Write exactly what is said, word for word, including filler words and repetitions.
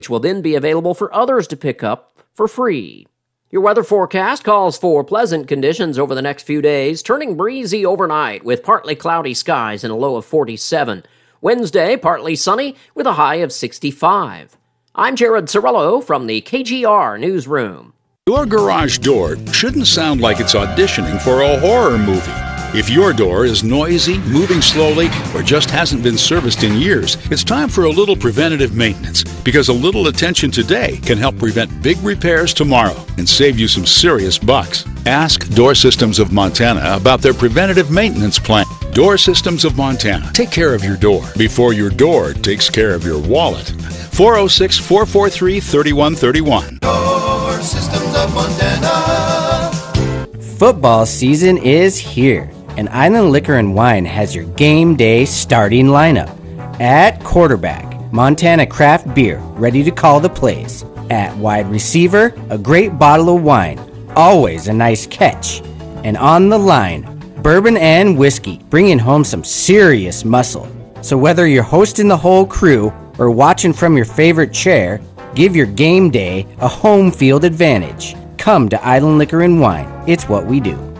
which will then be available for others to pick up for free. Your weather forecast calls for pleasant conditions over the next few days, turning breezy overnight with partly cloudy skies and a low of forty-seven. Wednesday, partly sunny with a high of sixty-five. I'm Jared Cirillo from the K G R Newsroom. Your garage door shouldn't sound like it's auditioning for a horror movie. If your door is noisy, moving slowly, or just hasn't been serviced in years, it's time for a little preventative maintenance, because a little attention today can help prevent big repairs tomorrow and save you some serious bucks. Ask Door Systems of Montana about their preventative maintenance plan. Door Systems of Montana. Take care of your door before your door takes care of your wallet. four oh six, four four three, three one three one. Door Systems of Montana. Football season is here, and Island Liquor and Wine has your game day starting lineup. At quarterback, Montana Craft Beer, ready to call the plays. At wide receiver, a great bottle of wine, always a nice catch. And on the line, bourbon and whiskey, bringing home some serious muscle. So whether you're hosting the whole crew or watching from your favorite chair, give your game day a home field advantage. Come to Island Liquor and Wine. It's what we do.